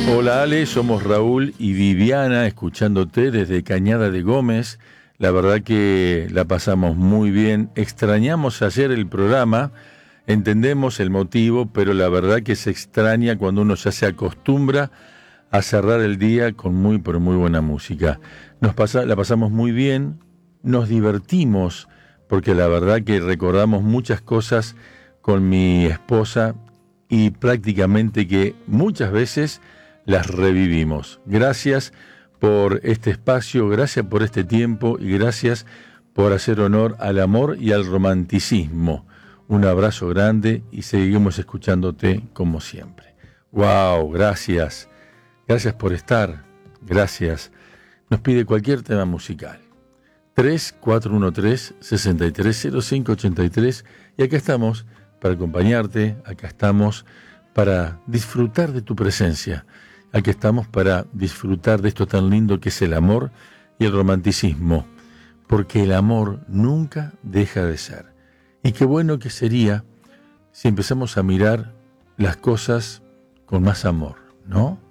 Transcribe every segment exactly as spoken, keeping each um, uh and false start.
Hola Ale, somos Raúl y Viviana escuchándote desde Cañada de Gómez. La verdad que la pasamos muy bien. Extrañamos ayer el programa, entendemos el motivo, pero la verdad que se extraña cuando uno ya se acostumbra a cerrar el día con muy, pero muy buena música. Nos pasa, la pasamos muy bien, nos divertimos, porque la verdad que recordamos muchas cosas con mi esposa y prácticamente que muchas veces las revivimos. Gracias por este espacio, gracias por este tiempo y gracias por hacer honor al amor y al romanticismo. Un abrazo grande y seguimos escuchándote como siempre. ¡Wow! Gracias. Gracias por estar. Gracias. Nos pide cualquier tema musical. tres cuatro uno tres, seis tres cero cinco ocho tres y acá estamos para acompañarte, acá estamos para disfrutar de tu presencia. Aquí estamos para disfrutar de esto tan lindo que es el amor y el romanticismo, porque el amor nunca deja de ser. Y qué bueno que sería si empezamos a mirar las cosas con más amor, ¿no?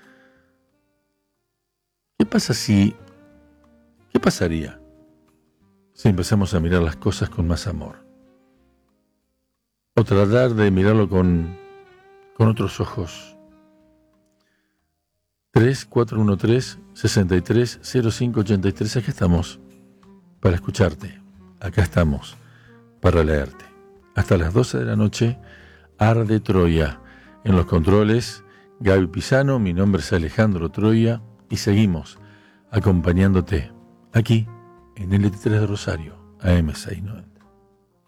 ¿Qué pasa si... ¿Qué pasaría si empezamos a mirar las cosas con más amor? O tratar de mirarlo con, con otros ojos. tres cuatro uno tres, seis tres cero cinco ocho tres. Acá estamos para escucharte. Acá estamos para leerte. Hasta las doce de la noche, Arde Troya. En los controles, Gaby Pisano. Mi nombre es Alejandro Troya. Y seguimos acompañándote aquí en L T tres de Rosario, A M sesenta y nueve.